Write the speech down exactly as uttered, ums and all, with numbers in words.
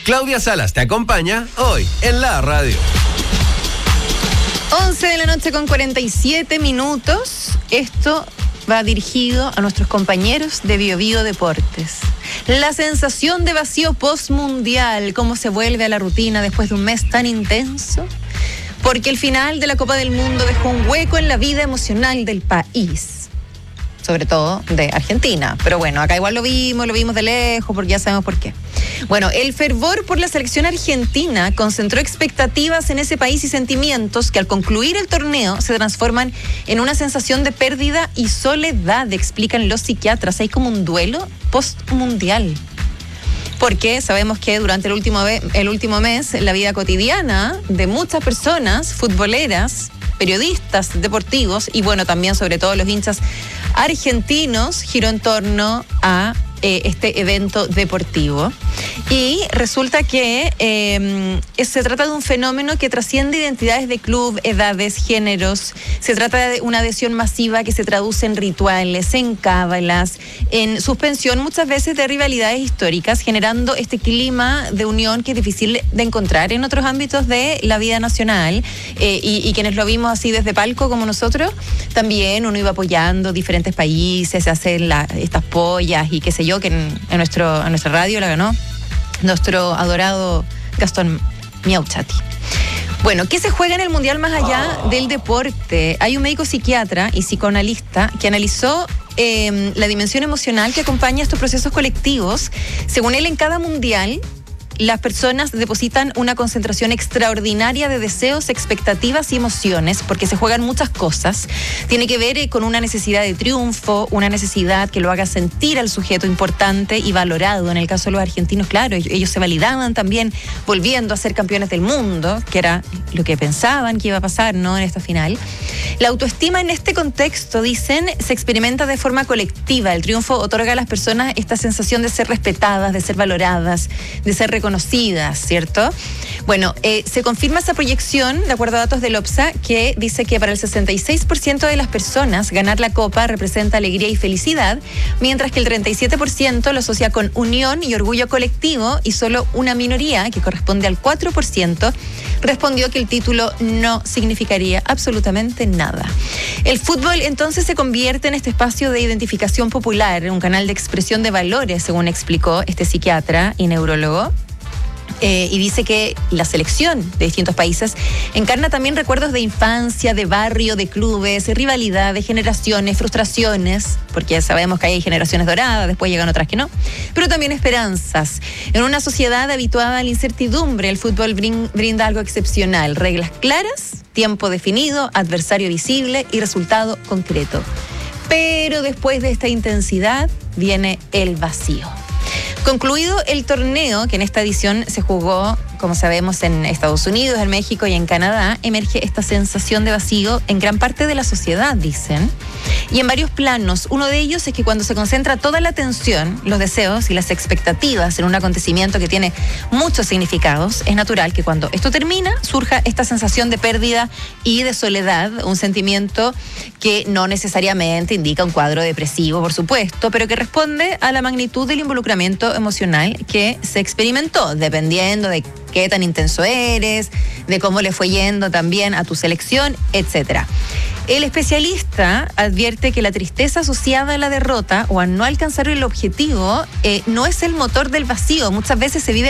Claudia Salas te acompaña hoy en la radio. once de la noche con cuarenta y siete minutos. Esto va dirigido a nuestros compañeros de Bio Bio Deportes. La sensación de vacío postmundial, cómo se vuelve a la rutina después de un mes tan intenso, porque el final de la Copa del Mundo dejó un hueco en la vida emocional del país, sobre todo de Argentina. Pero bueno, acá igual lo vimos, lo vimos de lejos, porque ya sabemos por qué. Bueno, el fervor por la selección argentina concentró expectativas en ese país y sentimientos que al concluir el torneo se transforman en una sensación de pérdida y soledad, explican los psiquiatras. Hay como un duelo postmundial. Porque sabemos que durante el último, el último mes la vida cotidiana de muchas personas, futboleras, periodistas deportivos y bueno, también sobre todo los hinchas argentinos, giró en torno a eh, este evento deportivo. Y resulta que eh, se trata de un fenómeno que trasciende identidades de club, edades, géneros. Se trata de una adhesión masiva que se traduce en rituales, en cábalas, en suspensión muchas veces de rivalidades históricas, generando este clima de unión que es difícil de encontrar en otros ámbitos de la vida nacional. Eh, y, y quienes lo vimos así desde palco como nosotros, también uno iba apoyando diferentes países, se hacen la, estas pollas y qué sé yo, que en, en, nuestro, en nuestra radio la ganó nuestro adorado Gastón Miauchati. Bueno, ¿qué se juega en el Mundial más allá del deporte? Hay un médico psiquiatra y psicoanalista que analizó eh, la dimensión emocional que acompaña estos procesos colectivos. Según él, en cada Mundial, las personas depositan una concentración extraordinaria de deseos, expectativas y emociones, porque se juegan muchas cosas. Tiene que ver con una necesidad de triunfo, una necesidad que lo haga sentir al sujeto importante y valorado. En el caso de los argentinos, claro, ellos se validaban también volviendo a ser campeones del mundo, que era lo que pensaban que iba a pasar, ¿no?, en esta final. La autoestima en este contexto, dicen, se experimenta de forma colectiva. El triunfo otorga a las personas esta sensación de ser respetadas, de ser valoradas, de ser reconocidas, ¿cierto? Bueno, eh, se confirma esa proyección, de acuerdo a datos del OPSA, que dice que para el sesenta y seis por ciento de las personas ganar la Copa representa alegría y felicidad, mientras que el treinta y siete por ciento lo asocia con unión y orgullo colectivo, y solo una minoría, que corresponde al cuatro por ciento, respondió que el título no significaría absolutamente nada. El fútbol entonces se convierte en este espacio de identificación popular, un canal de expresión de valores, según explicó este psiquiatra y neurólogo. Eh, y dice que la selección de distintos países encarna también recuerdos de infancia, de barrio, de clubes, de rivalidad, de generaciones, frustraciones, porque ya sabemos que hay generaciones doradas, después llegan otras que no, pero también esperanzas. En una sociedad habituada a la incertidumbre, el fútbol brinda algo excepcional: reglas claras, tiempo definido, adversario visible y resultado concreto. Pero después de esta intensidad viene el vacío. Concluido el torneo, que en esta edición se jugó, como sabemos, en Estados Unidos, en México y en Canadá, emerge esta sensación de vacío en gran parte de la sociedad, dicen, y en varios planos. Uno de ellos es que cuando se concentra toda la atención, los deseos y las expectativas en un acontecimiento que tiene muchos significados, es natural que cuando esto termina surja esta sensación de pérdida y de soledad, un sentimiento que no necesariamente indica un cuadro depresivo, por supuesto, pero que responde a la magnitud del involucramiento emocional que se experimentó, dependiendo de qué tan intenso eres, de cómo le fue yendo también a tu selección, etcétera. El especialista advierte que la tristeza asociada a la derrota o a no alcanzar el objetivo eh, no es el motor del vacío. Muchas veces se vive